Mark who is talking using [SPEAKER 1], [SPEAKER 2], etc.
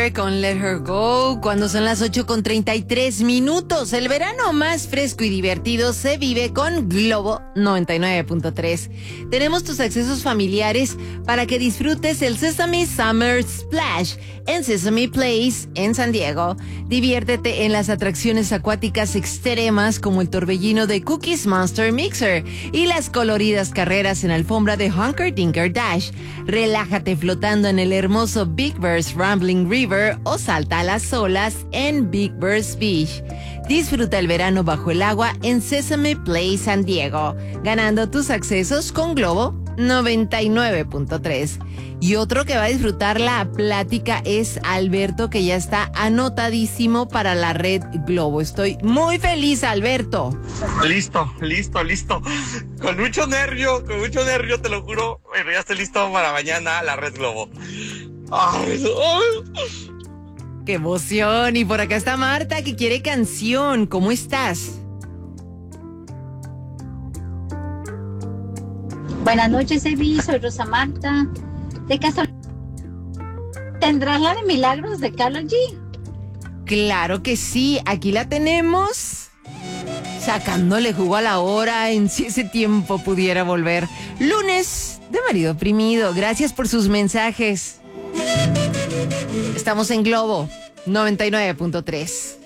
[SPEAKER 1] Bieber con Let Her Go, cuando son las 8:33. El verano más fresco y divertido se vive con Globo 99.3. Tenemos tus accesos familiares para que disfrutes el Sesame Summer Splash en Sesame Place en San Diego. Diviértete en las atracciones acuáticas extremas como el torbellino de Cookies Monster Mixer y las coloridas carreras en alfombra de Hunker Dinker Dash. Relájate flotando en el hermoso Big Bear's Rambling River o salta a las olas en Big Bear's Beach. Disfruta el verano bajo el agua en Sesame Place San Diego, ganando tus accesos con Globo 99.3. Y otro que va a disfrutar la plática es Alberto, que ya está anotadísimo para la red Globo. Estoy muy feliz, Alberto.
[SPEAKER 2] Listo. Con mucho nervio, te lo juro. Pero ya estoy listo para mañana la red Globo. Ay.
[SPEAKER 1] ¡Qué emoción! Y por acá está Marta, que quiere canción. ¿Cómo estás?
[SPEAKER 3] Buenas noches, Evi. Soy Rosa Marta. ¿De casualidad tendrás la de Milagros de Karol G?
[SPEAKER 1] Claro que sí, aquí la tenemos. Sacándole jugo a la hora en si ese tiempo pudiera volver. Lunes de marido oprimido. Gracias por sus mensajes. Estamos en Globo 99.3.